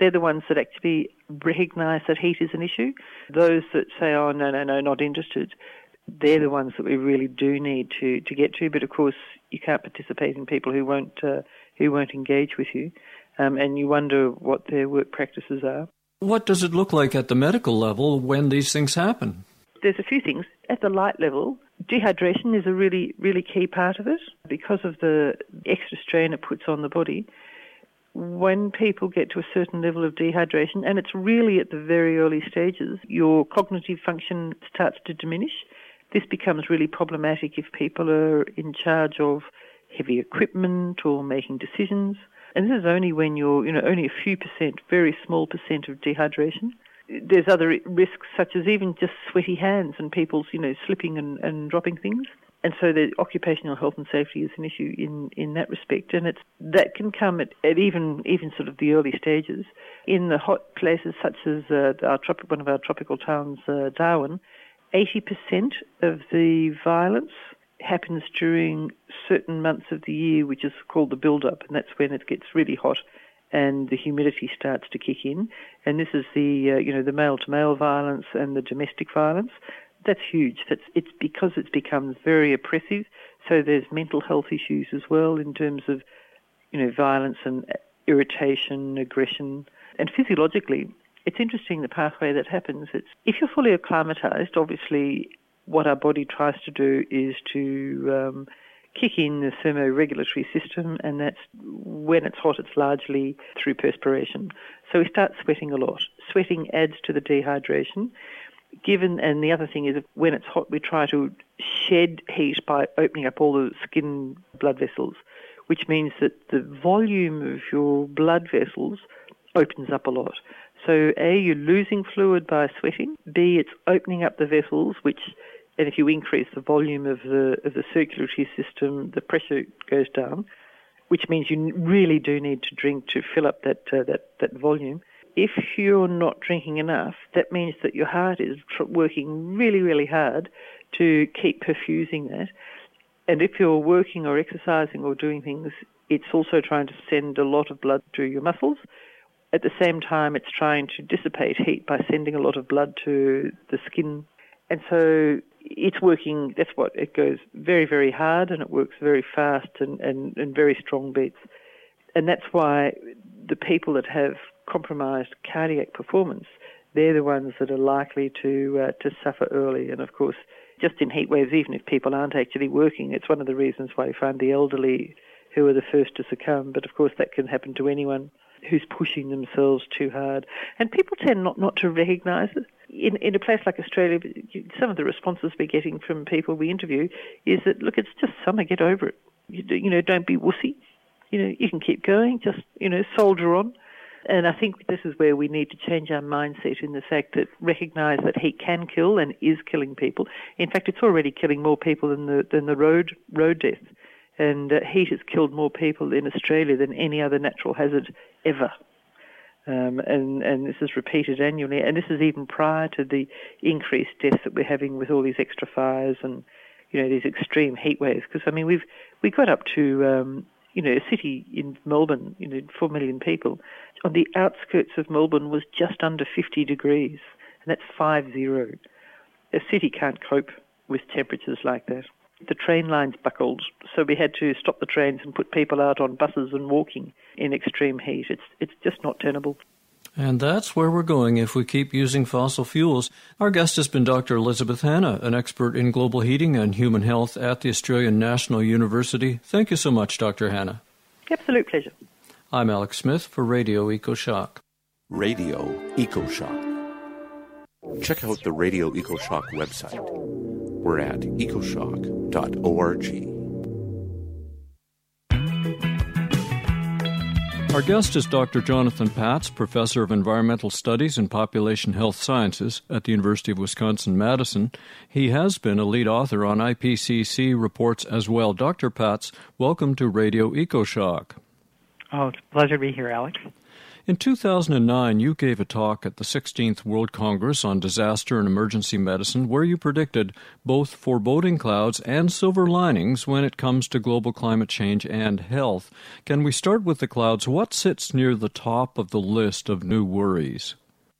they're the ones that actually recognise that heat is an issue. Those that say, oh, no, not interested, they're the ones that we really do need to get to. But of course, you can't participate in people who won't engage with you, and you wonder what their work practices are. What does it look like at the medical level when these things happen? There's a few things. At the light level, dehydration is a really, really key part of it because of the extra strain it puts on the body. When people get to a certain level of dehydration, and it's really at the very early stages, your cognitive function starts to diminish. This becomes really problematic if people are in charge of heavy equipment or making decisions. And this is only when you're, only a few percent, very small percent of dehydration. There's other risks such as even just sweaty hands and people, slipping and dropping things. And so the occupational health and safety is an issue in that respect. And that can come at even sort of the early stages. In the hot places such as one of our tropical towns, Darwin, 80% of the violence happens during certain months of the year, which is called the build-up, and that's when it gets really hot and the humidity starts to kick in. And this is the male-to-male violence and the domestic violence. That's huge. It's because it's become very oppressive. So there's mental health issues as well in terms of, violence and irritation, aggression. And physiologically, it's interesting the pathway that happens. If you're fully acclimatized, obviously what our body tries to do is to kick in the thermoregulatory system, and that's when it's hot, it's largely through perspiration. So we start sweating a lot. Sweating adds to the dehydration. And the other thing is when it's hot, we try to shed heat by opening up all the skin blood vessels, which means that the volume of your blood vessels opens up a lot. So A, you're losing fluid by sweating. B, it's opening up the vessels, and if you increase the volume of the circulatory system, the pressure goes down, which means you really do need to drink to fill up that volume. If you're not drinking enough, that means that your heart is working really, really hard to keep perfusing that. And if you're working or exercising or doing things, it's also trying to send a lot of blood through your muscles. At the same time, it's trying to dissipate heat by sending a lot of blood to the skin. And so it's working, it goes very, very hard, and it works very fast and very strong beats. And that's why the people that have compromised cardiac performance, they're the ones that are likely to suffer early. And of course, just in heat waves, even if people aren't actually working, it's one of the reasons why you find the elderly who are the first to succumb. But of course, that can happen to anyone who's pushing themselves too hard. And people tend not to recognise it. In a place like Australia, some of the responses we're getting from people we interview is that, look, it's just summer, get over it. Don't be wussy. You can keep going, just, soldier on. And I think this is where we need to change our mindset in the fact that recognise that heat can kill and is killing people. In fact, it's already killing more people than the road death. And heat has killed more people in Australia than any other natural hazard ever. And this is repeated annually. And this is even prior to the increased deaths that we're having with all these extra fires and, these extreme heat waves. Because, we got up to, a city in Melbourne, 4 million people. On the outskirts of Melbourne was just under 50 degrees. And that's 50. A city can't cope with temperatures like that. The train lines buckled, so we had to stop the trains and put people out on buses and walking in extreme heat. It's just not tenable. And that's where we're going if we keep using fossil fuels. Our guest has been Dr. Elizabeth Hanna, an expert in global heating and human health at the Australian National University. Thank you so much, Dr. Hanna. Absolute pleasure. I'm Alex Smith for Radio EcoShock. Radio EcoShock. Check out the Radio EcoShock website. We're at ecoshock.org. Our guest is Dr. Jonathan Patz, Professor of Environmental Studies and Population Health Sciences at the University of Wisconsin-Madison. He has been a lead author on IPCC reports as well. Dr. Patz, welcome to Radio EcoShock. Oh, it's a pleasure to be here, Alex. In 2009, you gave a talk at the 16th World Congress on Disaster and Emergency Medicine where you predicted both foreboding clouds and silver linings when it comes to global climate change and health. Can we start with the clouds? What sits near the top of the list of new worries?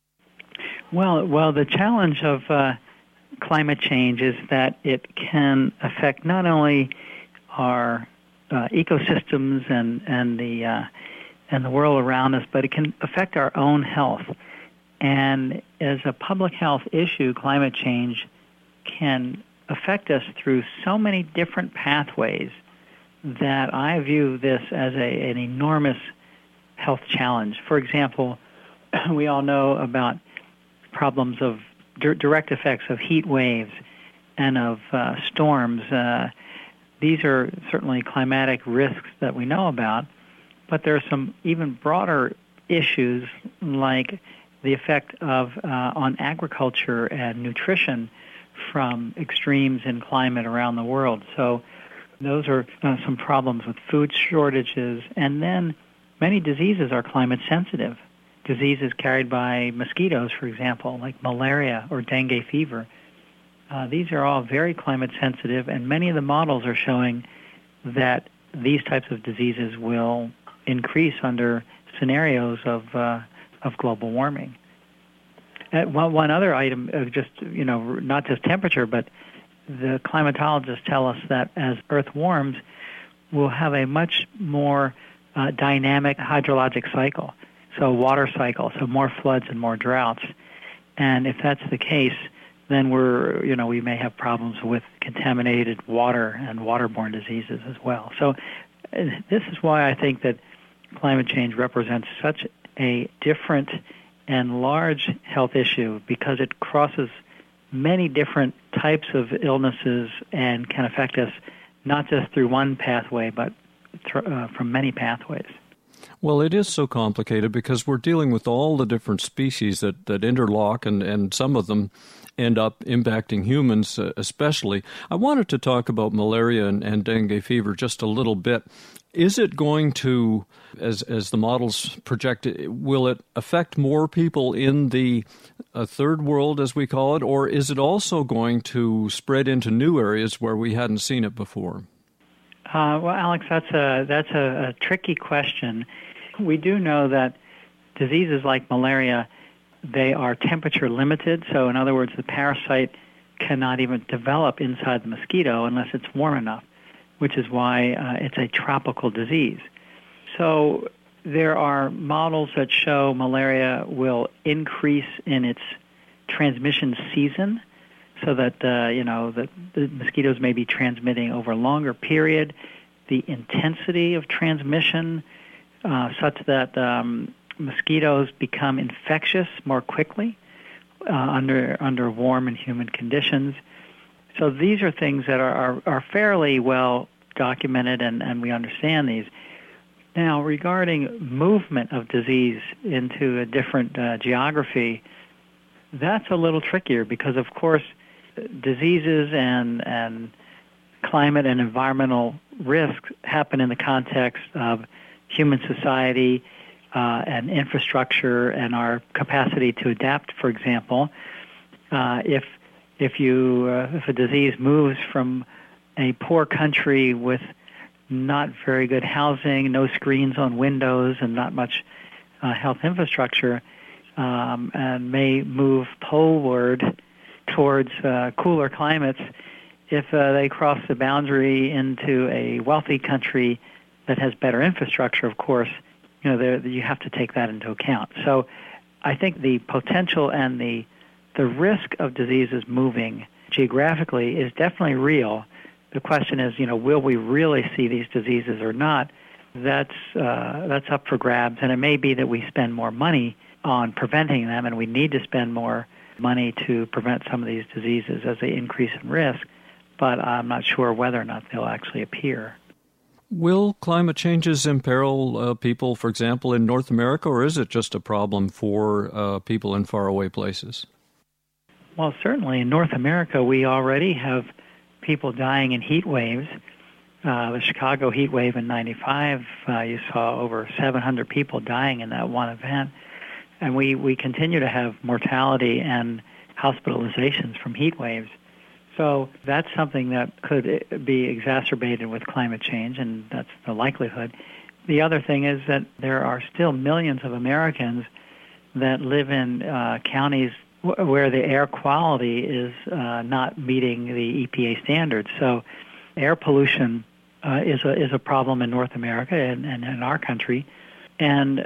Well, the challenge of climate change is that it can affect not only our ecosystems and the world around us, but it can affect our own health. And as a public health issue, climate change can affect us through so many different pathways that I view this as an enormous health challenge. For example, we all know about problems of direct effects of heat waves and of storms. These are certainly climatic risks that we know about, but there are some even broader issues like the effect of on agriculture and nutrition from extremes in climate around the world. So those are some problems with food shortages. And then many diseases are climate sensitive. Diseases carried by mosquitoes, for example, like malaria or dengue fever. These are all very climate sensitive, and many of the models are showing that these types of diseases will increase under scenarios of global warming. One other item, not just temperature, but the climatologists tell us that as Earth warms, we'll have a much more dynamic hydrologic cycle. So water cycle, so more floods and more droughts. And if that's the case, then we may have problems with contaminated water and waterborne diseases as well. So this is why I think that climate change represents such a different and large health issue, because it crosses many different types of illnesses and can affect us not just through one pathway, but from many pathways. Well, it is so complicated because we're dealing with all the different species that interlock, and some of them end up impacting humans especially. I wanted to talk about malaria and dengue fever just a little bit. Is it going to, as the models project, will it affect more people in the third world, as we call it, or is it also going to spread into new areas where we hadn't seen it before? Well, Alex, that's a tricky question. We do know that diseases like malaria, they are temperature limited. So in other words, the parasite cannot even develop inside the mosquito unless it's warm enough, which is why it's a tropical disease. So there are models that show malaria will increase in its transmission season, so that that the mosquitoes may be transmitting over a longer period, the intensity of transmission such that mosquitoes become infectious more quickly under warm and humid conditions. So these are things that are fairly well documented, and we understand these. Now, regarding movement of disease into a different geography, that's a little trickier because, of course, diseases and climate and environmental risks happen in the context of human society and infrastructure and our capacity to adapt. For example, if a disease moves from a poor country with not very good housing, no screens on windows, and not much health infrastructure, and may move poleward towards cooler climates, if they cross the boundary into a wealthy country that has better infrastructure, of course, you have to take that into account. So I think the potential and the risk of diseases moving geographically is definitely real. The question is, will we really see these diseases or not? That's up for grabs, and it may be that we spend more money on preventing them, and we need to spend more money to prevent some of these diseases as they increase in risk, but I'm not sure whether or not they'll actually appear. Will climate changes imperil people, for example, in North America, or is it just a problem for people in faraway places? Well, certainly in North America, we already have people dying in heat waves. The Chicago heat wave in '95, you saw over 700 people dying in that one event. And we continue to have mortality and hospitalizations from heat waves. So that's something that could be exacerbated with climate change, and that's the likelihood. The other thing is that there are still millions of Americans that live in counties where the air quality is not meeting the EPA standards. So air pollution is a problem in North America and in our country. And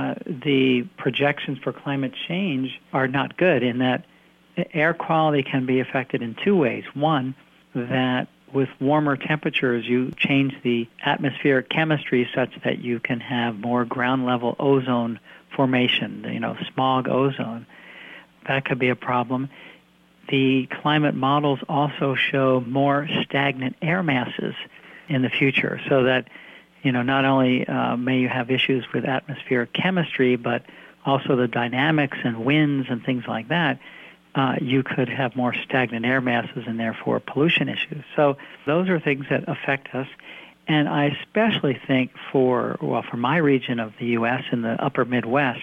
the projections for climate change are not good in that air quality can be affected in two ways. One, that with warmer temperatures, you change the atmospheric chemistry such that you can have more ground-level ozone formation, smog ozone. That could be a problem. The climate models also show more stagnant air masses in the future, so that not only may you have issues with atmospheric chemistry, but also the dynamics and winds and things like that. You could have more stagnant air masses and therefore pollution issues. So those are things that affect us. And I especially think for my region of the U.S. in the upper Midwest,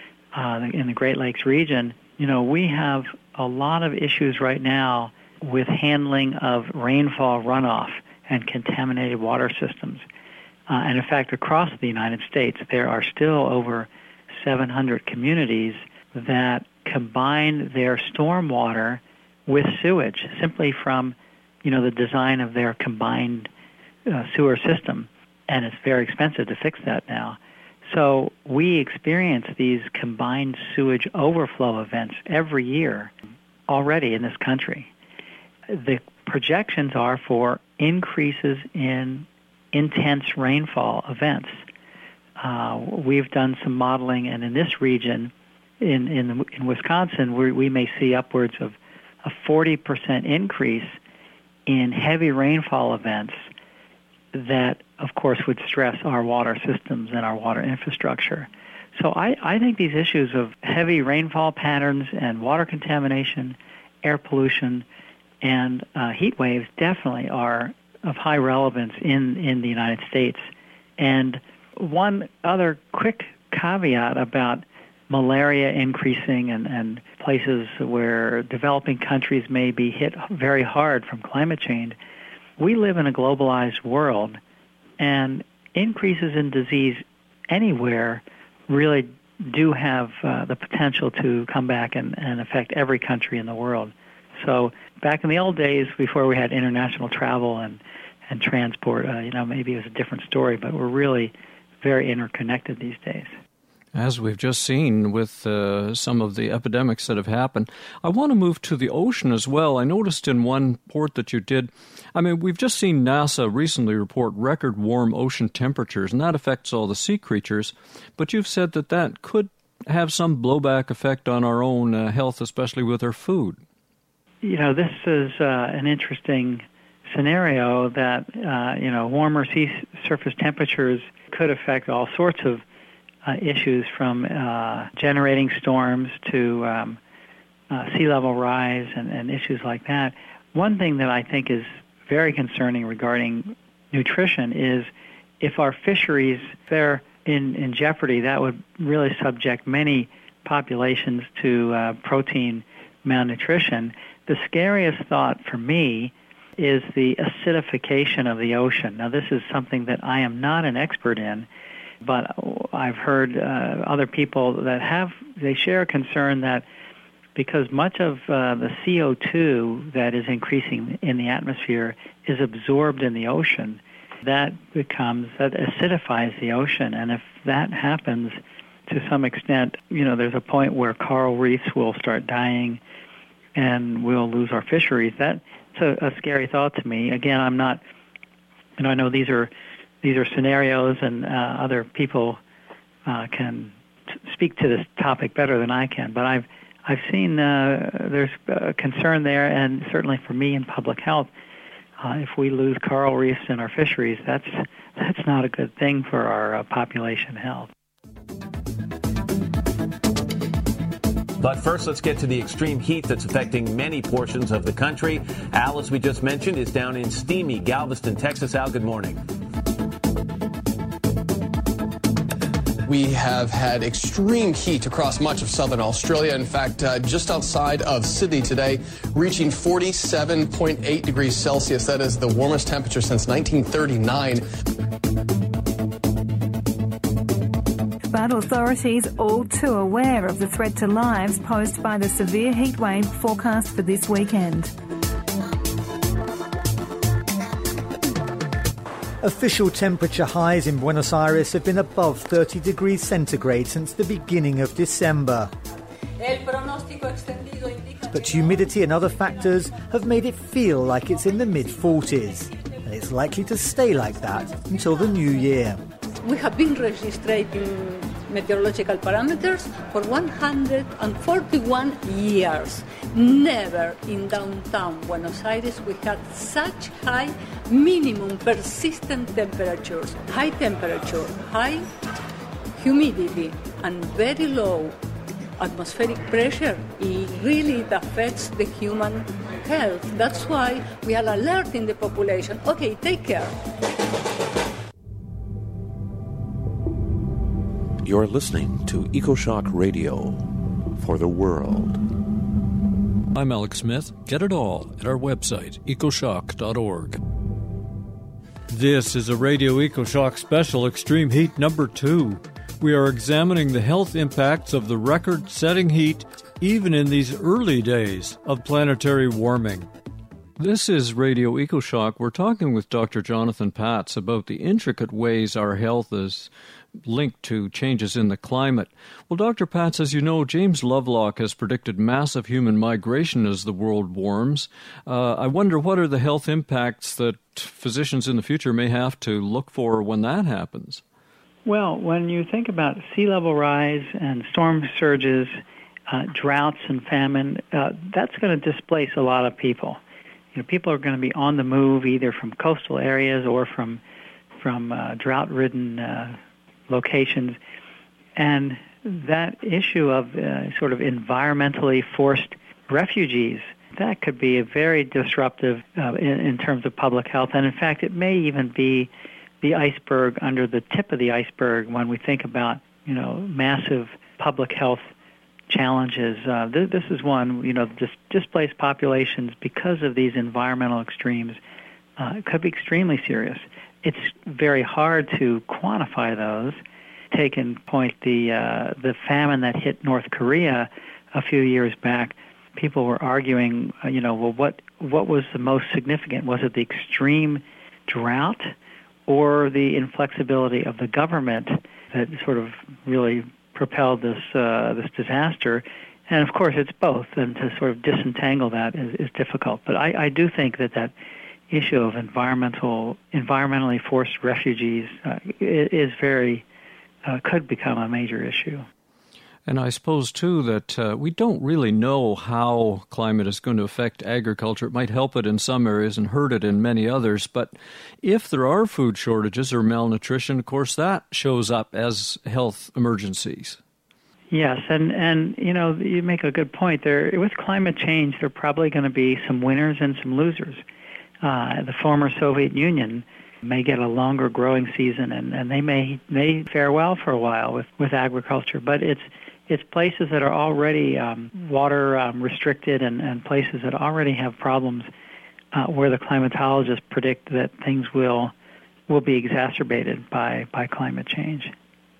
in the Great Lakes region, we have a lot of issues right now with handling of rainfall runoff and contaminated water systems. And in fact, across the United States, there are still over 700 communities that combine their stormwater with sewage simply from, the design of their combined sewer system. And it's very expensive to fix that now. So we experience these combined sewage overflow events every year already in this country. The projections are for increases in intense rainfall events. We've done some modeling, and in this region, in Wisconsin, we may see upwards of a 40% increase in heavy rainfall events that, of course, would stress our water systems and our water infrastructure. So I think these issues of heavy rainfall patterns and water contamination, air pollution, and heat waves definitely are of high relevance in the United States. And one other quick caveat about malaria increasing and places where developing countries may be hit very hard from climate change, we live in a globalized world, and increases in disease anywhere really do have the potential to come back and affect every country in the world. So back in the old days, before we had international travel and transport, maybe it was a different story, but we're really very interconnected these days. As we've just seen with some of the epidemics that have happened, I want to move to the ocean as well. I noticed in one report that you did, we've just seen NASA recently report record warm ocean temperatures, and that affects all the sea creatures, but you've said that could have some blowback effect on our own health, especially with our food. This is an interesting scenario that, warmer sea surface temperatures could affect all sorts of issues from generating storms to sea level rise and issues like that. One thing that I think is very concerning regarding nutrition is if our fisheries, they're in jeopardy, that would really subject many populations to protein malnutrition. The scariest thought for me is the acidification of the ocean. Now, this is something that I am not an expert in, but I've heard other people that they share a concern that because much of the CO2 that is increasing in the atmosphere is absorbed in the ocean, that acidifies the ocean. And if that happens to some extent, there's a point where coral reefs will start dying and we'll lose our fisheries. That's a scary thought to me. Again, I'm not, I know these are scenarios, and other people can speak to this topic better than I can. But I've seen there's a concern there, and certainly for me in public health, if we lose coral reefs in our fisheries, that's not a good thing for our population health. But first, let's get to the extreme heat that's affecting many portions of the country. Al, as we just mentioned, is down in steamy Galveston, Texas. Al, good morning. We have had extreme heat across much of southern Australia. In fact, just outside of Sydney today, reaching 47.8 degrees Celsius. That is the warmest temperature since 1939. But authorities all too aware of the threat to lives posed by the severe heatwave forecast for this weekend. Official temperature highs in Buenos Aires have been above 30 degrees centigrade since the beginning of December. But humidity and other factors have made it feel like it's in the mid-40s, and it's likely to stay like that until the new year. We have been registering meteorological parameters for 141 years. Never in downtown Buenos Aires we had such high minimum persistent temperatures, high temperature, high humidity, and very low atmospheric pressure. It really affects the human health. That's why we are alerting the population. Okay, take care. You're listening to EcoShock Radio for the world. I'm Alex Smith. Get it all at our website, ecoshock.org. This is a Radio EcoShock special, Extreme Heat number 2. We are examining the health impacts of the record-setting heat even in these early days of planetary warming. This is Radio EcoShock. We're talking with Dr. Jonathan Patz about the intricate ways our health is linked to changes in the climate. Well, Dr. Patz, as you know, James Lovelock has predicted massive human migration as the world warms. I wonder, what are the health impacts that physicians in the future may have to look for when that happens? Well, when you think about sea level rise and storm surges, droughts and famine, that's going to displace a lot of people. You know, people are going to be on the move either from coastal areas or from drought-ridden locations, and that issue of sort of environmentally forced refugees, that could be a very disruptive in terms of public health, and in fact it may even be the iceberg under the tip of the iceberg when we think about, you know, massive public health challenges. This is one, you know, displaced populations because of these environmental extremes could be extremely serious. It's very hard to quantify those. Take in point the famine that hit North Korea a few years back. People were arguing, well, what was the most significant? Was it the extreme drought or the inflexibility of the government that sort of really propelled this disaster? And of course, it's both, and to sort of disentangle that is difficult. But I do think that issue of environmentally forced refugees is could become a major issue. And I suppose, too, that we don't really know how climate is going to affect agriculture. It might help it in some areas and hurt it in many others. But if there are food shortages or malnutrition, of course, that shows up as health emergencies. Yes, and you make a good point. With climate change, there are probably going to be some winners and some losers. The former Soviet Union may get a longer growing season, and they may fare well for a while with agriculture. But it's places that are already water restricted and places that already have problems where the climatologists predict that things will be exacerbated by climate change.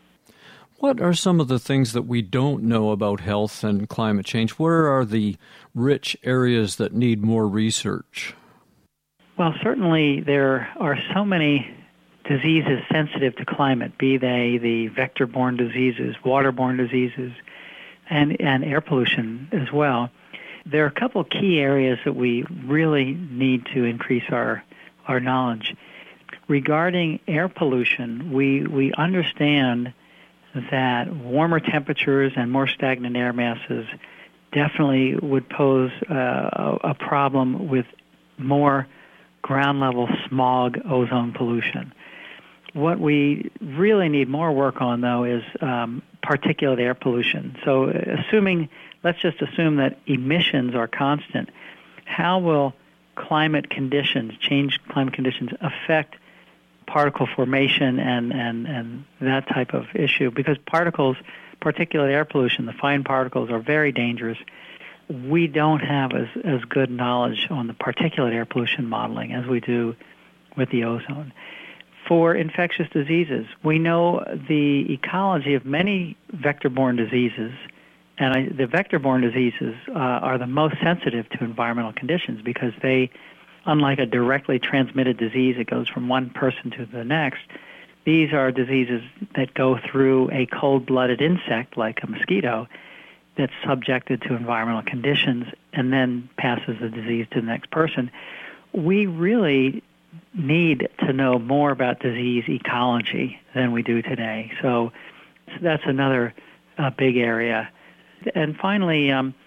What are some of the things that we don't know about health and climate change? Where are the rich areas that need more research? Well, certainly there are so many diseases sensitive to climate, be they the vector-borne diseases, waterborne diseases, and air pollution as well. There are a couple of key areas that we really need to increase our knowledge. Regarding air pollution, we understand that warmer temperatures and more stagnant air masses definitely would pose a problem with more ground-level smog ozone pollution. What we really need more work on, though, is particulate air pollution. So let's just assume that emissions are constant. How will changed climate conditions affect particle formation and that type of issue? Because particulate air pollution, the fine particles, are very dangerous. We don't have as good knowledge on the particulate air pollution modeling as we do with the ozone. For infectious diseases, we know the ecology of many vector-borne diseases, and the vector-borne diseases are the most sensitive to environmental conditions because they, unlike a directly transmitted disease that goes from one person to the next, these are diseases that go through a cold-blooded insect like a mosquito that's subjected to environmental conditions and then passes the disease to the next person. We really need to know more about disease ecology than we do today. So that's another big area. And finally,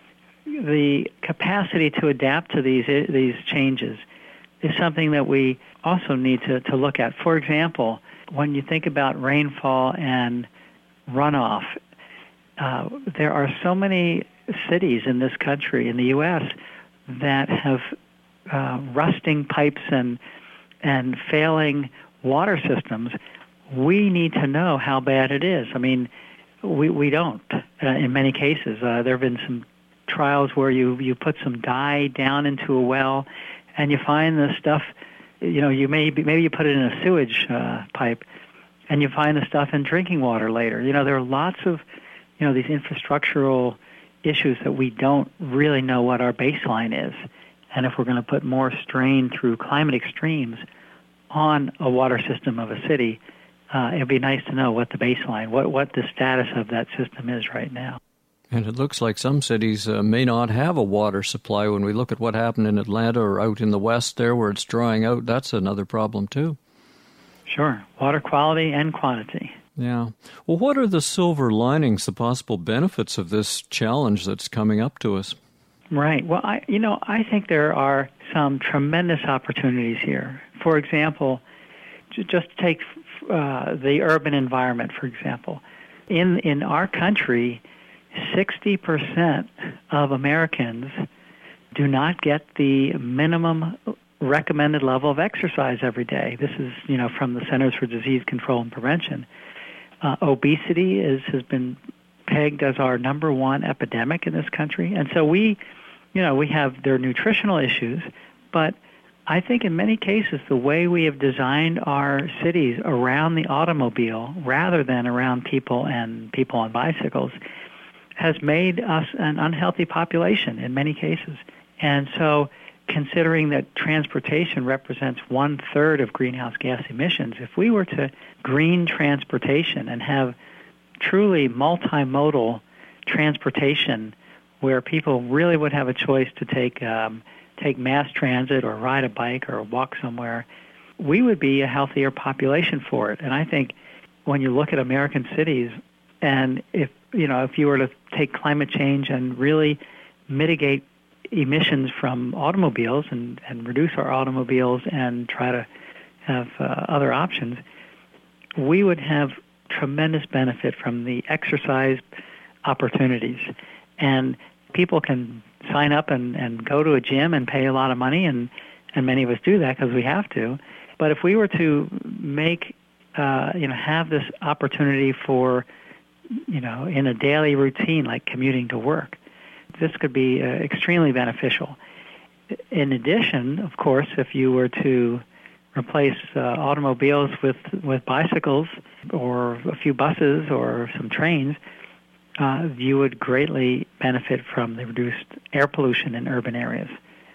the capacity to adapt to these changes is something that we also need to look at. For example, when you think about rainfall and runoff, there are so many cities in this country, in the U.S., that have rusting pipes and failing water systems. We need to know how bad it is. I mean, we don't in many cases. There have been some trials where you put some dye down into a well, and you find the stuff. Maybe you put it in a sewage pipe, and you find the stuff in drinking water later. There are lots of these infrastructural issues that we don't really know what our baseline is. And if we're going to put more strain through climate extremes on a water system of a city, it'd be nice to know what the baseline, what the status of that system is right now. And it looks like some cities may not have a water supply. When we look at what happened in Atlanta or out in the west there where it's drying out, that's another problem too. Sure. Water quality and quantity. Yeah. Well, what are the silver linings, the possible benefits of this challenge that's coming up to us? Right. Well, I think there are some tremendous opportunities here. For example, just take the urban environment, for example. In our country, 60% of Americans do not get the minimum recommended level of exercise every day. This is, from the Centers for Disease Control and Prevention. Obesity has been pegged as our number one epidemic in this country. And so we have their nutritional issues, but I think in many cases the way we have designed our cities around the automobile rather than around people on bicycles has made us an unhealthy population in many cases. And so considering that transportation represents 1/3 of greenhouse gas emissions, if we were to green transportation and have truly multimodal transportation where people really would have a choice to take mass transit or ride a bike or walk somewhere, we would be a healthier population for it. And I think when you look at American cities, and if you were to take climate change and really mitigate emissions from automobiles and reduce our automobiles and try to have other options, we would have tremendous benefit from the exercise opportunities. And people can sign up and go to a gym and pay a lot of money, and many of us do that because we have to. But if we were to make, have this opportunity for, in a daily routine like commuting to work, this could be extremely beneficial. In addition, of course, if you were to replace automobiles with bicycles or a few buses or some trains, you would greatly benefit from the reduced air pollution in urban areas.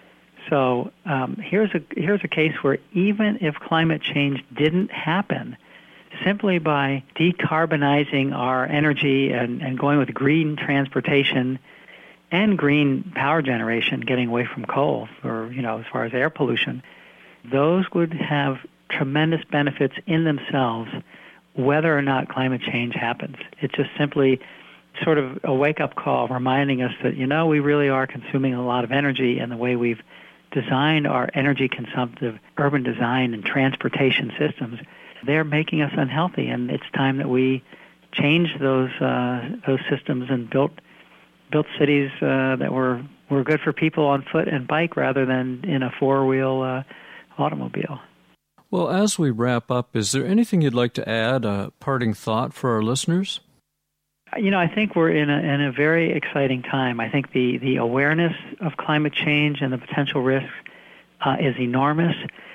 So here's a case where even if climate change didn't happen, simply by decarbonizing our energy and going with green transportation and green power generation, getting away from coal, or as far as air pollution, those would have tremendous benefits in themselves, whether or not climate change happens. It's just simply sort of a wake-up call reminding us that, we really are consuming a lot of energy, and the way we've designed our energy-consumptive urban design and transportation systems they're making us unhealthy, and it's time that we change those systems and built cities that were good for people on foot and bike rather than in a four-wheel automobile. Well, as we wrap up, is there anything you'd like to add, a parting thought for our listeners? I think we're in a very exciting time. I think the awareness of climate change and the potential risks is enormous.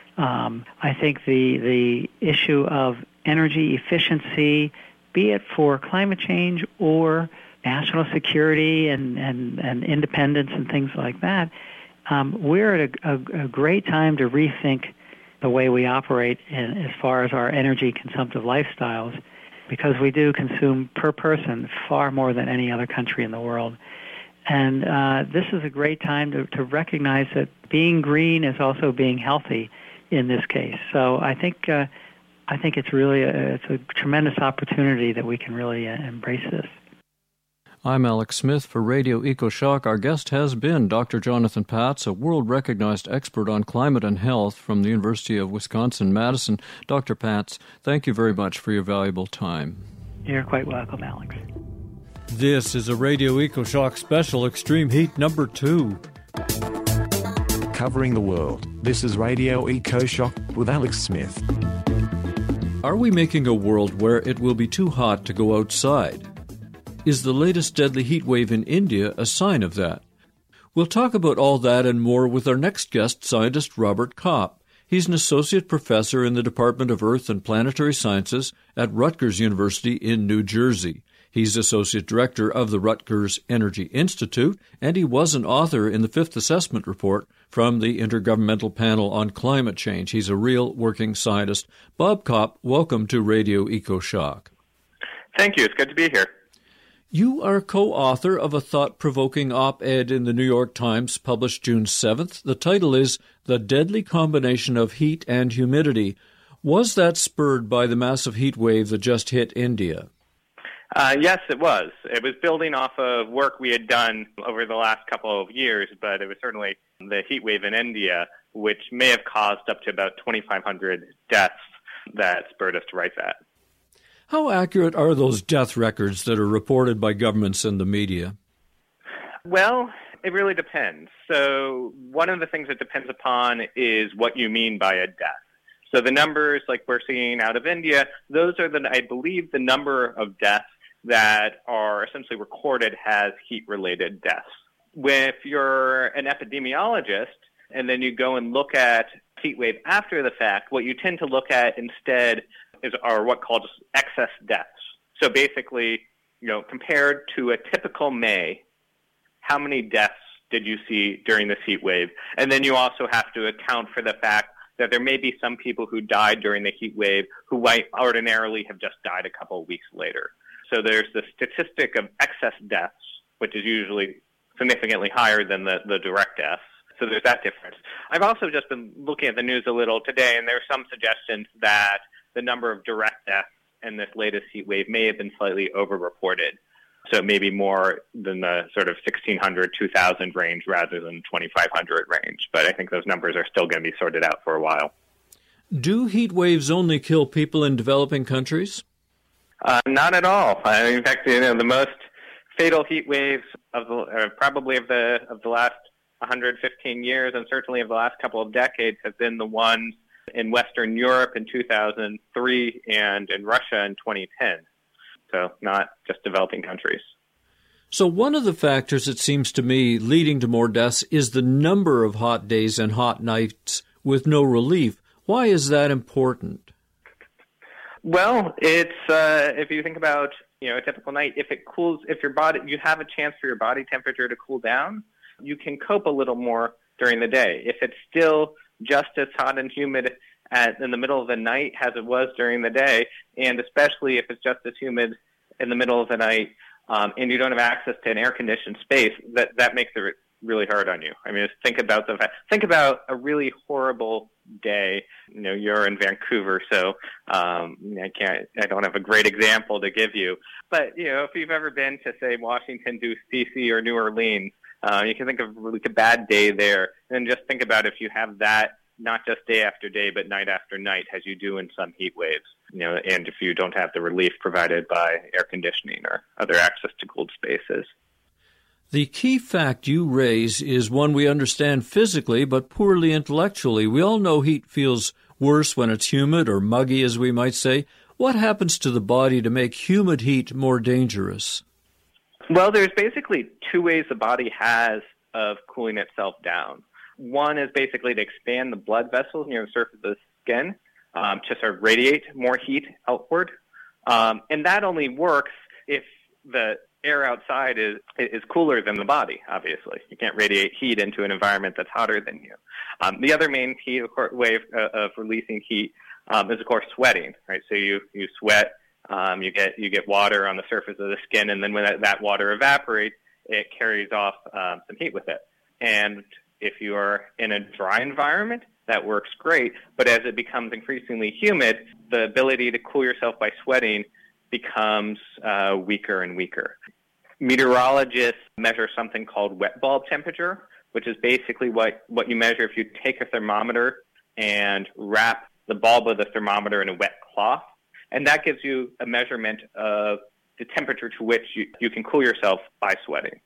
I think the issue of energy efficiency, be it for climate change or national security and independence and things like that, we're at a great time to rethink the way we operate as far as our energy consumptive lifestyles, because we do consume per person far more than any other country in the world. And this is a great time to recognize that being green is also being healthy in this case. So I think it's really it's a tremendous opportunity that we can really embrace this. I'm Alex Smith for Radio EcoShock. Our guest has been Dr. Jonathan Patz, a world-recognized expert on climate and health from the University of Wisconsin-Madison. Dr. Patz, thank you very much for your valuable time. You're quite welcome, Alex. This is a Radio EcoShock special, Extreme Heat number 2. Covering the world, this is Radio EcoShock with Alex Smith. Are we making a world where it will be too hot to go outside? Is the latest deadly heat wave in India a sign of that? We'll talk about all that and more with our next guest, scientist Robert Kopp. He's an associate professor in the Department of Earth and Planetary Sciences at Rutgers University in New Jersey. He's associate director of the Rutgers Energy Institute, and he was an author in the Fifth Assessment Report from the Intergovernmental Panel on Climate Change. He's a real working scientist. Bob Kopp, welcome to Radio EcoShock. Thank you. It's good to be here. You are co-author of a thought-provoking op-ed in the New York Times published June 7th. The title is The Deadly Combination of Heat and Humidity. Was that spurred by the massive heat wave that just hit India? Yes, it was. It was building off of work we had done over the last couple of years, but it was certainly the heat wave in India, which may have caused up to about 2,500 deaths that spurred us to write that. How accurate are those death records that are reported by governments and the media? Well, it really depends. So one of the things it depends upon is what you mean by a death. So the numbers like we're seeing out of India, those are, I believe, the number of deaths that are essentially recorded as heat-related deaths. If you're an epidemiologist and then you go and look at heat wave after the fact, what you tend to look at instead are what called excess deaths. So basically, compared to a typical May, how many deaths did you see during this heat wave? And then you also have to account for the fact that there may be some people who died during the heat wave who might ordinarily have just died a couple of weeks later. So there's the statistic of excess deaths, which is usually significantly higher than the direct deaths. So there's that difference. I've also just been looking at the news a little today, and there are some suggestions that the number of direct deaths in this latest heat wave may have been slightly overreported. So maybe more than the sort of 1,600, 2,000 range rather than 2,500 range. But I think those numbers are still going to be sorted out for a while. Do heat waves only kill people in developing countries? Not at all. In fact, the most fatal heat waves of the last 115 years, and certainly of the last couple of decades, have been the ones in Western Europe in 2003 and in Russia in 2010. So not just developing countries. So one of the factors, it seems to me, leading to more deaths is the number of hot days and hot nights with no relief. Why is that important? Well, it's if you think about a typical night, if you have a chance for your body temperature to cool down, you can cope a little more during the day. If it's still just as hot and humid in the middle of the night as it was during the day, and especially if it's just as humid in the middle of the night, and you don't have access to an air-conditioned space, that makes it really hard on you. I mean, just think about a really horrible day. You're in Vancouver, so I don't have a great example to give you. But if you've ever been to, say, Washington, D.C., or New Orleans, you can think of a bad day there, and just think about if you have that not just day after day, but night after night, as you do in some heat waves. and if you don't have the relief provided by air conditioning or other access to cooled spaces. The key fact you raise is one we understand physically but poorly intellectually. We all know heat feels worse when it's humid or muggy, as we might say. What happens to the body to make humid heat more dangerous? Well, there's basically two ways the body has of cooling itself down. One is basically to expand the blood vessels near the surface of the skin to sort of radiate more heat outward. And that only works if the air outside is cooler than the body, obviously. You can't radiate heat into an environment that's hotter than you. The other main way of releasing heat is, of course, sweating, right? So you sweat, you get water on the surface of the skin, and then when that water evaporates, it carries off some heat with it. And if you are in a dry environment, that works great. But as it becomes increasingly humid, the ability to cool yourself by sweating becomes weaker and weaker. Meteorologists measure something called wet bulb temperature, which is basically what you measure if you take a thermometer and wrap the bulb of the thermometer in a wet cloth. And that gives you a measurement of the temperature to which you can cool yourself by sweating.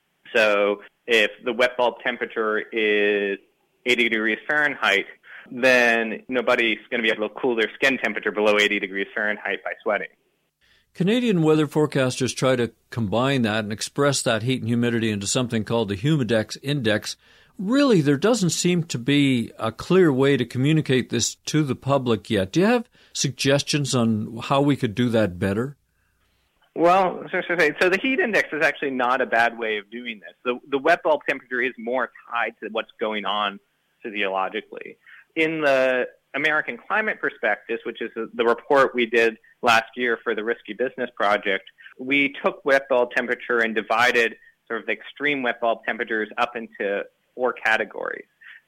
So if the wet bulb temperature is 80 degrees Fahrenheit, then nobody's going to be able to cool their skin temperature below 80 degrees Fahrenheit by sweating. Canadian weather forecasters try to combine that and express that heat and humidity into something called the Humidex Index. Really, there doesn't seem to be a clear way to communicate this to the public yet. Do you have suggestions on how we could do that better? Well, so the heat index is actually not a bad way of doing this. The wet bulb temperature is more tied to what's going on physiologically. In the American Climate Prospectus, which is the report we did last year for the Risky Business Project, we took wet bulb temperature and divided sort of the extreme wet bulb temperatures up into 4 categories.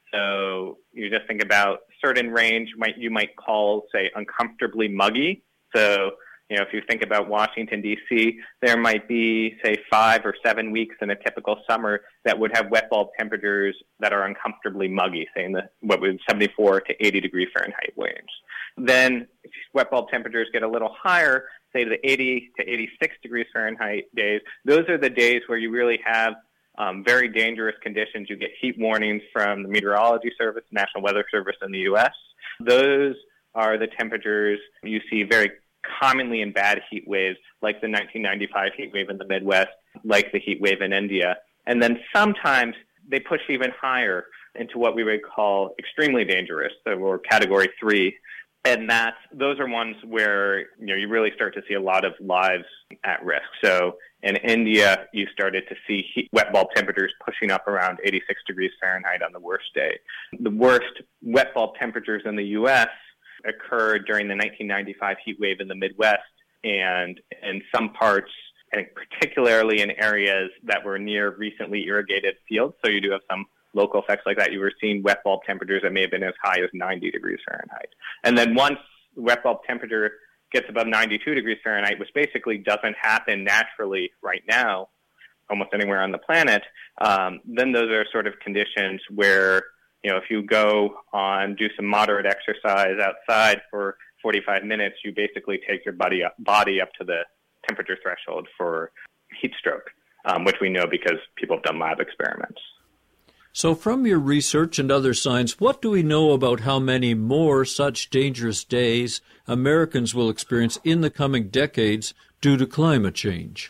So you just think about certain range you might call, say, uncomfortably muggy. So, if you think about Washington, D.C., there might be, say, 5 or 7 weeks in a typical summer that would have wet bulb temperatures that are uncomfortably muggy, say in the 74 to 80 degree Fahrenheit range. Then if wet bulb temperatures get a little higher, say the 80 to 86 degrees Fahrenheit days, those are the days where you really have very dangerous conditions. You get heat warnings from the Meteorology Service, National Weather Service in the U.S. Those are the temperatures you see very commonly in bad heat waves, like the 1995 heat wave in the Midwest, like the heat wave in India. And then sometimes they push even higher into what we would call extremely dangerous, or Category 3. And those are ones where you really start to see a lot of lives at risk. So in India, you started to see wet bulb temperatures pushing up around 86 degrees Fahrenheit on the worst day. The worst wet bulb temperatures in the U.S. occurred during the 1995 heat wave in the Midwest, and in some parts, I think particularly in areas that were near recently irrigated fields. So you do have some local effects like that. You were seeing wet bulb temperatures that may have been as high as 90 degrees Fahrenheit. And then once the wet bulb temperature gets above 92 degrees Fahrenheit, which basically doesn't happen naturally right now, almost anywhere on the planet, then those are sort of conditions where if you go do some moderate exercise outside for 45 minutes, you basically take your body up to the temperature threshold for heat stroke, which we know because people have done lab experiments. So from your research and other science, what do we know about how many more such dangerous days Americans will experience in the coming decades due to climate change?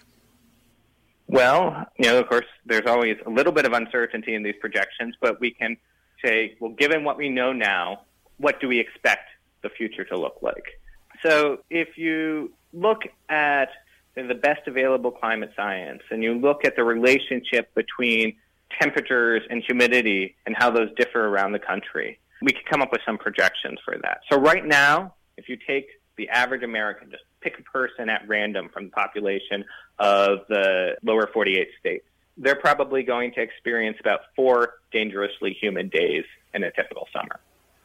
Well, of course, there's always a little bit of uncertainty in these projections, but we can say, well, given what we know now, what do we expect the future to look like? So if you look at the best available climate science and you look at the relationship between temperatures and humidity and how those differ around the country, we can come up with some projections for that. So right now, if you take the average American, just pick a person at random from the population of the lower 48 states, they're probably going to experience about 4 dangerously humid days in a typical summer.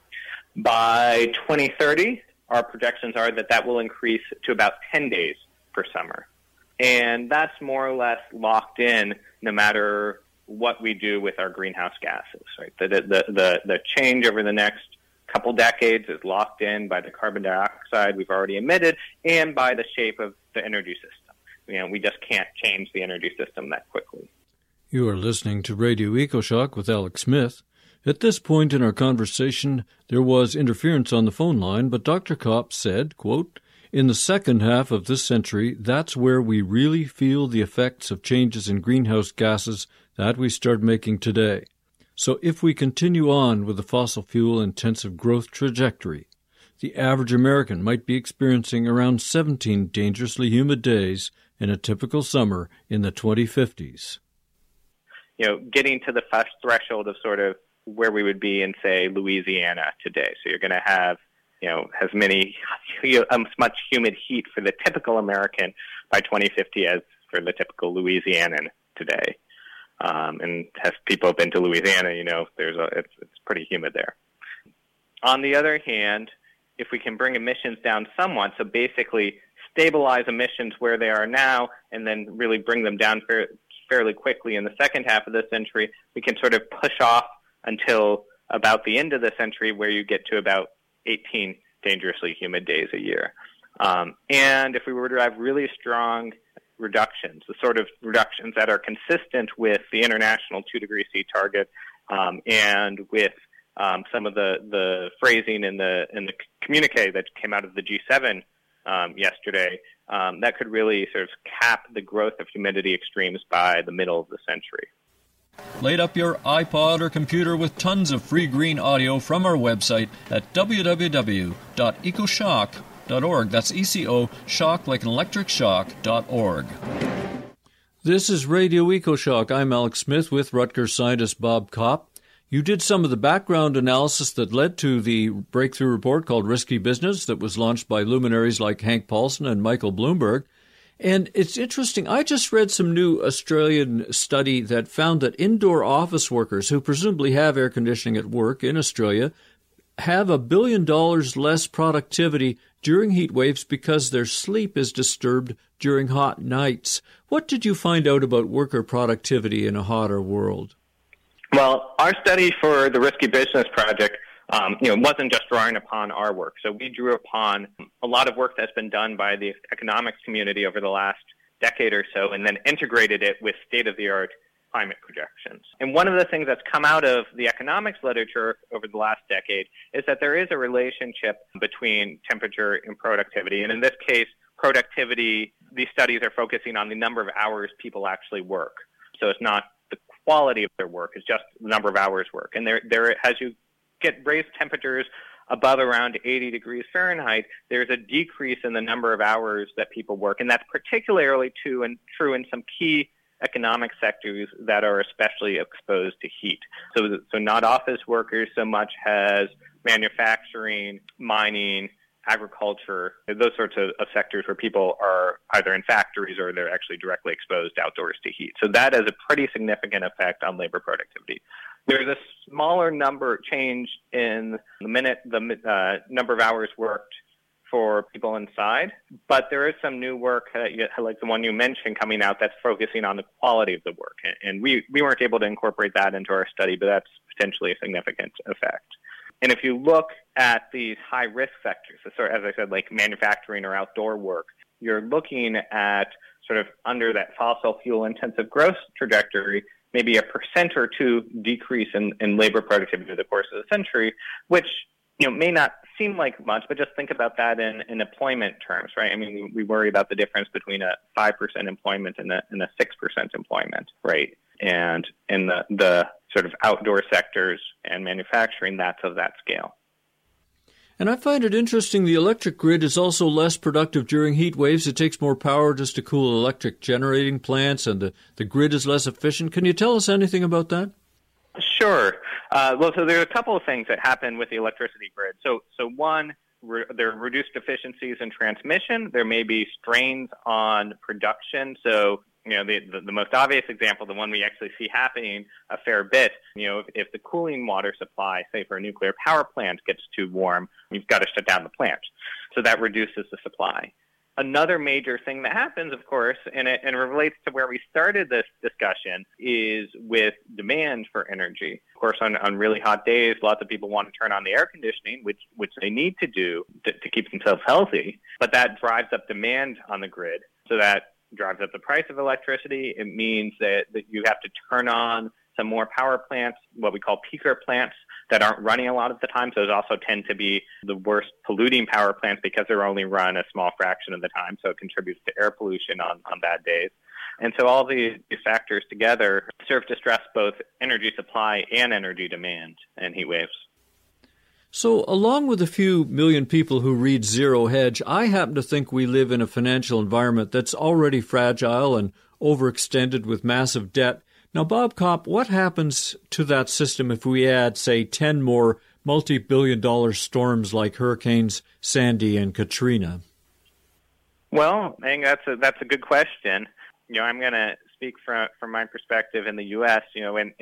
By 2030, our projections are that will increase to about 10 days per summer. And that's more or less locked in no matter what we do with our greenhouse gases, right? The change over the next couple decades is locked in by the carbon dioxide we've already emitted and by the shape of the energy system. We just can't change the energy system that quickly. You are listening to Radio EcoShock with Alex Smith. At this point in our conversation, there was interference on the phone line, but Dr. Kopp said, quote, "In the second half of this century, that's where we really feel the effects of changes in greenhouse gases that we start making today. So if we continue on with the fossil fuel-intensive growth trajectory, the average American might be experiencing around 17 dangerously humid days in a typical summer in the 2050s. Getting to the threshold of sort of where we would be in, say, Louisiana today. So you're going to have, as much humid heat for the typical American by 2050 as for the typical Louisianan today. And as people have been to Louisiana, it's pretty humid there. On the other hand, if we can bring emissions down somewhat, so basically stabilize emissions where they are now and then really bring them down fairly quickly in the second half of the century, we can sort of push off until about the end of the century where you get to about 18 dangerously humid days a year. And if we were to have really strong reductions, the sort of reductions that are consistent with the international 2 degree C target and with some of the phrasing in the communique that came out of the G7 yesterday, that could really sort of cap the growth of humidity extremes by the middle of the century. Light up your iPod or computer with tons of free green audio from our website at www.ecoshock.org. That's ECO, shock like an electric shock.org. This is Radio EcoShock. I'm Alex Smith with Rutgers scientist Bob Kopp. You did some of the background analysis that led to the breakthrough report called Risky Business that was launched by luminaries like Hank Paulson and Michael Bloomberg. And it's interesting. I just read some new Australian study that found that indoor office workers who presumably have air conditioning at work in Australia have $1 billion less productivity during heat waves because their sleep is disturbed during hot nights. What did you find out about worker productivity in a hotter world? Well, our study for the Risky Business Project, wasn't just drawing upon our work. So we drew upon a lot of work that's been done by the economics community over the last decade or so, and then integrated it with state-of-the-art climate projections. And one of the things that's come out of the economics literature over the last decade is that there is a relationship between temperature and productivity. And in this case, productivity, these studies are focusing on the number of hours people actually work. So it's not the quality of their work, it's just the number of hours work. And there as you get raised temperatures above around 80 degrees Fahrenheit, there's a decrease in the number of hours that people work. And that's particularly true in some key economic sectors that are especially exposed to heat. So not office workers so much as manufacturing, mining, agriculture, those sorts of sectors where people are either in factories or they're actually directly exposed outdoors to heat. So that has a pretty significant effect on labor productivity. There's a smaller change in the number of hours worked for people inside, but there is some new work, like the one you mentioned, coming out that's focusing on the quality of the work. And we weren't able to incorporate that into our study, but that's potentially a significant effect. And if you look at these high-risk sectors, so as I said, like manufacturing or outdoor work, you're looking at sort of under that fossil fuel-intensive growth trajectory, maybe 1% or 2% decrease in labor productivity over the course of the century, which may not seem like much, but just think about that in employment terms, right? I mean, we worry about the difference between a 5% employment and a 6% employment rate. And in the sort of outdoor sectors and manufacturing, that's of that scale. And I find it interesting the electric grid is also less productive during heat waves. It takes more power just to cool electric generating plants, and the grid is less efficient. Can you tell us anything about that? Sure. So there are a couple of things that happen with the electricity grid. So one, there are reduced efficiencies in transmission. There may be strains on production. So the most obvious example, the one we actually see happening a fair bit, if the cooling water supply, say for a nuclear power plant, gets too warm, you've got to shut down the plant. So that reduces the supply. Another major thing that happens, of course, and it relates to where we started this discussion, is with demand demand for energy. Of course, on really hot days, lots of people want to turn on the air conditioning, which they need to do to keep themselves healthy. But that drives up demand on the grid, so that drives up the price of electricity. It means that you have to turn on some more power plants, what we call peaker plants, that aren't running a lot of the time. So those also tend to be the worst polluting power plants because they're only run a small fraction of the time. So it contributes to air pollution on bad days. And so all these factors together serve to stress both energy supply and energy demand and heat waves. So along with a few million people who read Zero Hedge, I happen to think we live in a financial environment that's already fragile and overextended with massive debt. Now, Bob Kopp, what happens to that system if we add, say, 10 more multi-billion-dollar storms like Hurricanes Sandy and Katrina? Well, I think that's a good question. I'm going to speak from my perspective in the U.S. In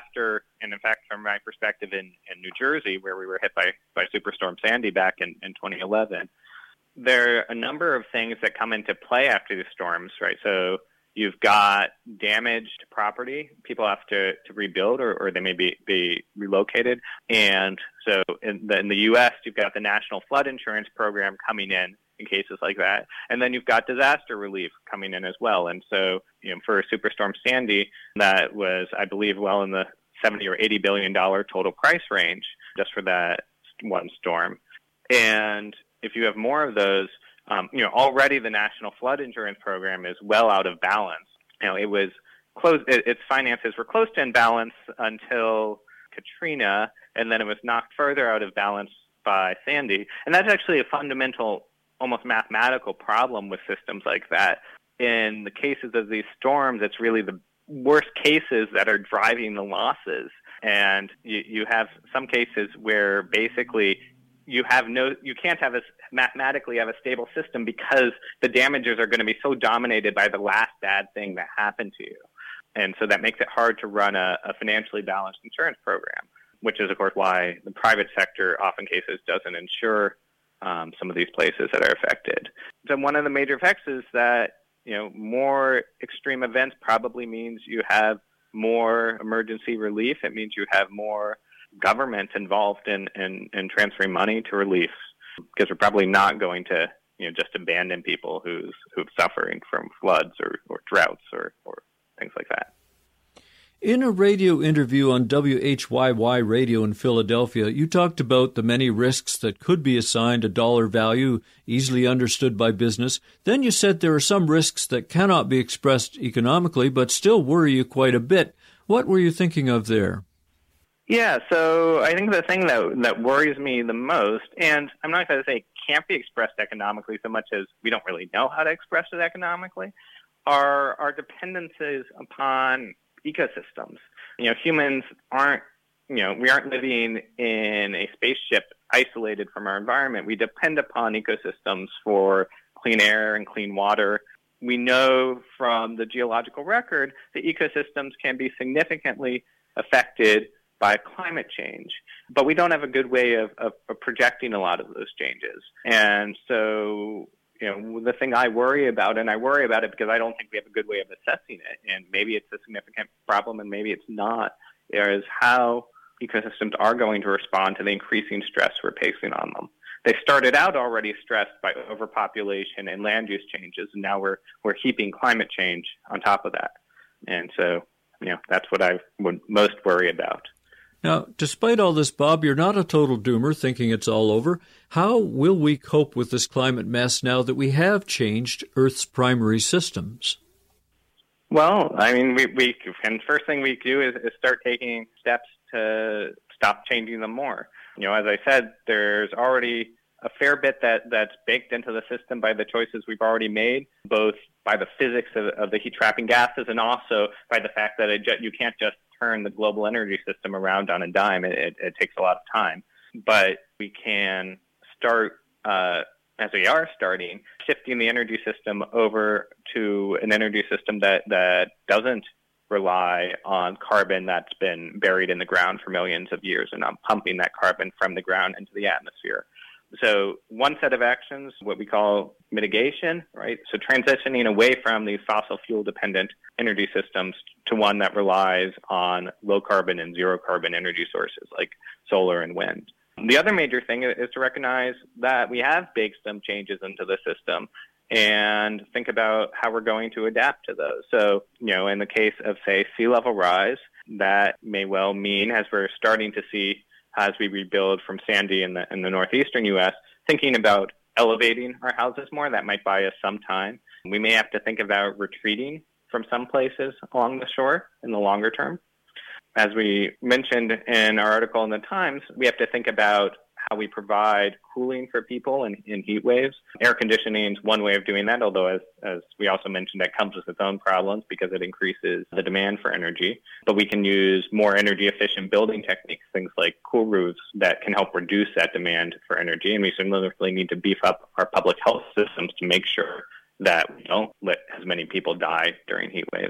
fact, from my perspective in New Jersey, where we were hit by Superstorm Sandy back in 2011. There are a number of things that come into play after the storms, right? So you've got damaged property. People have to rebuild, or they may be relocated. And so in the U.S., you've got the National Flood Insurance Program coming in cases like that. And then you've got disaster relief coming in as well. And so, for Superstorm Sandy, that was, I believe, well in the $70 or $80 billion total price range just for that one storm. And if you have more of those, already the National Flood Insurance Program is well out of balance. It was close; its finances were close to in balance until Katrina, and then it was knocked further out of balance by Sandy. And that's actually a fundamental, almost mathematical problem with systems like that. In the cases of these storms, it's really the worst cases that are driving the losses. And you have some cases where basically you can't mathematically have a stable system because the damages are going to be so dominated by the last bad thing that happened to you. And so that makes it hard to run a financially balanced insurance program, which is, of course, why the private sector often cases doesn't insure some of these places that are affected. So one of the major effects is that, more extreme events probably means you have more emergency relief. It means you have more government involved in transferring money to relief, because we're probably not going to just abandon people who've suffering from floods or droughts or things like that. In a radio interview on WHYY Radio in Philadelphia, you talked about the many risks that could be assigned a dollar value easily understood by business. Then you said there are some risks that cannot be expressed economically but still worry you quite a bit. What were you thinking of there? Yeah, so I think the thing that worries me the most, and I'm not going to say can't be expressed economically so much as we don't really know how to express it economically, are our dependencies upon ecosystems. Humans aren't, we aren't living in a spaceship isolated from our environment. We depend upon ecosystems for clean air and clean water. We know from the geological record that ecosystems can be significantly affected by climate change, but we don't have a good way of projecting a lot of those changes. And so, the thing I worry about, and I worry about it because I don't think we have a good way of assessing it, and maybe it's a significant problem and maybe it's not, is how ecosystems are going to respond to the increasing stress we're placing on them. They started out already stressed by overpopulation and land use changes, and now we're heaping climate change on top of that. And so, that's what I would most worry about. Now, despite all this, Bob, you're not a total doomer thinking it's all over. How will we cope with this climate mess now that we have changed Earth's primary systems? Well, I mean, we and first thing we do is start taking steps to stop changing them more. As I said, there's already a fair bit that's baked into the system by the choices we've already made, both by the physics of the heat-trapping gases and also by the fact that you can't just turn the global energy system around on a dime. It takes a lot of time. But we can start, as we are starting, shifting the energy system over to an energy system that doesn't rely on carbon that's been buried in the ground for millions of years and not pumping that carbon from the ground into the atmosphere. So one set of actions, what we call mitigation, right? So transitioning away from these fossil fuel dependent energy systems to one that relies on low carbon and zero carbon energy sources like solar and wind. The other major thing is to recognize that we have baked some changes into the system and think about how we're going to adapt to those. So, in the case of, say, sea level rise, that may well mean, as we're starting to see as we rebuild from Sandy in the northeastern U.S., thinking about elevating our houses more. That might buy us some time. We may have to think about retreating from some places along the shore in the longer term. As we mentioned in our article in the Times, we have to think about how we provide cooling for people in heat waves. Air conditioning is one way of doing that, although as we also mentioned, that comes with its own problems because it increases the demand for energy. But we can use more energy efficient building techniques, things like cool roofs, that can help reduce that demand for energy. And we similarly need to beef up our public health systems to make sure that we don't let as many people die during heat waves.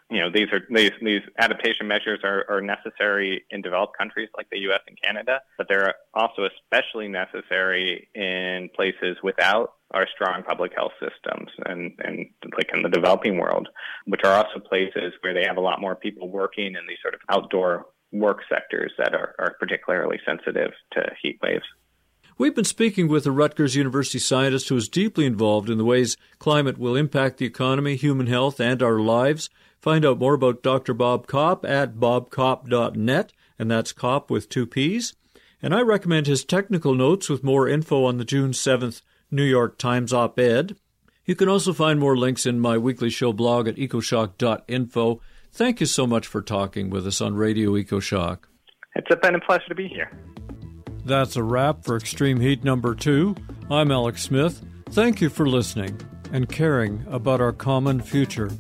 These adaptation measures are necessary in developed countries like the U.S. and Canada, but they're also especially necessary in places without our strong public health systems and like in the developing world, which are also places where they have a lot more people working in these sort of outdoor work sectors that are particularly sensitive to heat waves. We've been speaking with a Rutgers University scientist who is deeply involved in the ways climate will impact the economy, human health, and our lives. Find out more about Dr. Bob Kopp at bobkopp.net, and that's Kopp with 2 P's. And I recommend his technical notes with more info on the June 7th New York Times op-ed. You can also find more links in my weekly show blog at ecoshock.info. Thank you so much for talking with us on Radio EcoShock. It's been a pleasure to be here. That's a wrap for Extreme Heat number 2. I'm Alex Smith. Thank you for listening and caring about our common future.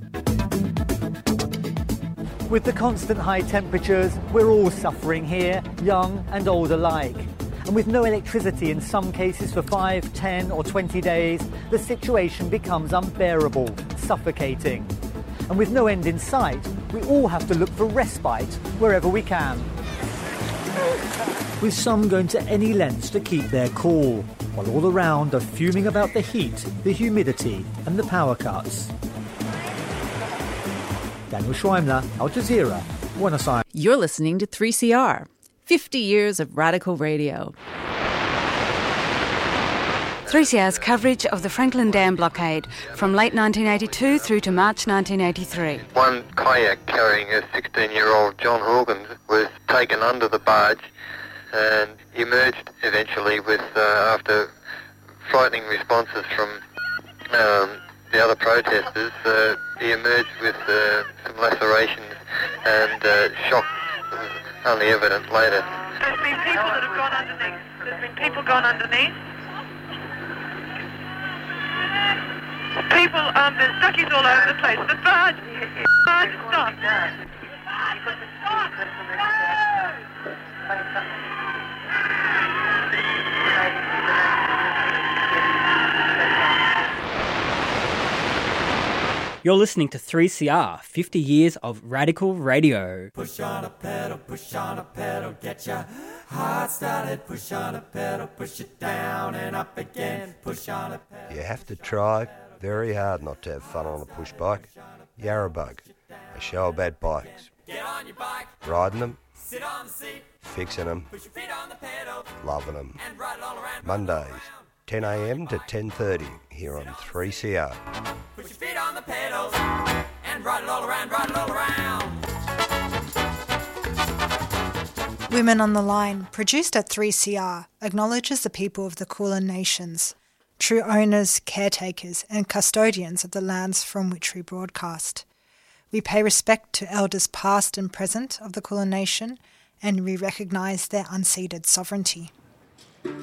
With the constant high temperatures, we're all suffering here, young and old alike. And with no electricity in some cases for 5, 10 or 20 days, the situation becomes unbearable, suffocating. And with no end in sight, we all have to look for respite wherever we can. With some going to any lengths to keep their cool, while all around are fuming about the heat, the humidity and the power cuts. Daniel Schweimler, Al Jazeera, Buenos Aires. You're listening to 3CR, 50 years of radical radio. 3CR's coverage of the Franklin Dam blockade from late 1982 through to March 1983. One kayak carrying a 16-year-old John Hawkins was taken under the barge and emerged eventually with, after frightening responses from the other protesters, he emerged with some lacerations and shock that was only evident later. There's been people that have gone underneath. There's been people gone underneath. People, there's duckies all over the place. The barge stopped. You're listening to 3CR, 50 years of radical radio. Push on a pedal, get your heart started. Push on a pedal, push it down and up again. Push on a pedal. You have to try very hard not to have fun on a push bike. Yarrabug, a show about bikes. Get on your bike, riding them, sit on the seat, fixing them, push your feet on the pedal, loving them. and ride it all around. Mondays, 10 a.m. to 10:30 here on 3CR. Push your feet on the pedals and ride it all around, ride it all around. Women on the Line, produced at 3CR, acknowledges the people of the Kulin Nations, true owners, caretakers and custodians of the lands from which we broadcast. We pay respect to elders past and present of the Kulin Nation, and we recognise their unceded sovereignty.